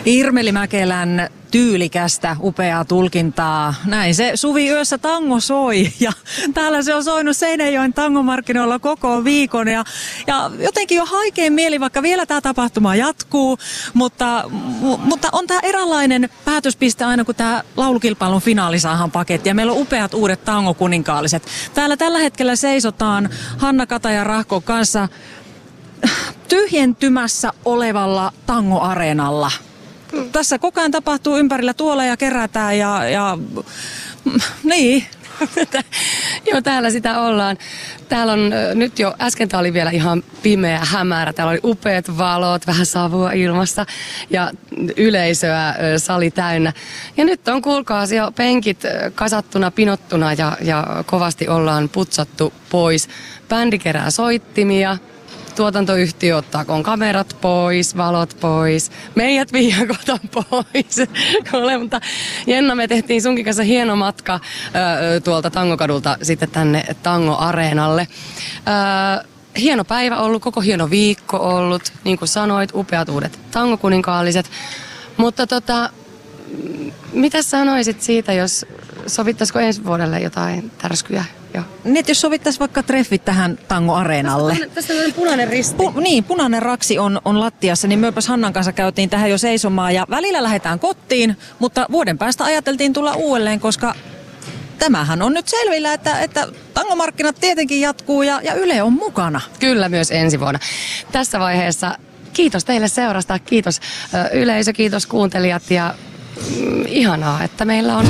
Irmeli Mäkelän tyylikästä, upeaa tulkintaa. Näin se Suviyössä tango soi ja täällä se on soinut Seinäjoen tangomarkkinoilla koko viikon ja jotenkin jo haikein mieli, vaikka vielä tämä tapahtuma jatkuu, mutta on tämä eräänlainen päätöspiste aina, kun tämä laulukilpailun finaali saadaan paketti ja meillä on upeat uudet tangokuninkaaliset. Täällä tällä hetkellä seisotaan Hanna Katajan Rahkon kanssa tyhjentymässä olevalla tangoareenalla. Tässä koko ajan tapahtuu ympärillä tuoleja kerätään ja niin. Joo, täällä sitä ollaan. Täällä on nyt jo, äsken tää oli vielä ihan pimeä, hämärä. Täällä oli upeat valot, vähän savua ilmassa ja yleisöä sali täynnä. Ja nyt on, kuulkaas, jo penkit kasattuna, pinottuna ja kovasti ollaan putsattu pois. Bändi kerää soittimia. Tuotantoyhtiö ottakoon kamerat pois, valot pois, meidät viiakotan pois. Mutta Jenna, me tehtiin sunkin kanssa hieno matka tuolta Tangokadulta sitten tänne Tango-areenalle. Hieno päivä ollut, koko hieno viikko ollut, niin kuin sanoit, upeat uudet tangokuninkaaliset. Mutta mitä sanoisit siitä, jos sovittaisiko ensi vuodelle jotain tärskyjä? Niin, jos sovittaisiin vaikka treffit tähän tangoareenalle. Tässä on punainen risti. Niin, punainen raksi on lattiassa, niin myöpäs Hannan kanssa käytiin tähän jo seisomaan ja välillä lähdetään kotiin, mutta vuoden päästä ajateltiin tulla uudelleen, koska tämähän on nyt selvillä, että tangomarkkinat tietenkin jatkuu ja Yle on mukana. Kyllä, myös ensi vuonna. Tässä vaiheessa kiitos teille seurasta, kiitos yleisö, kiitos kuuntelijat ja ihanaa, että meillä on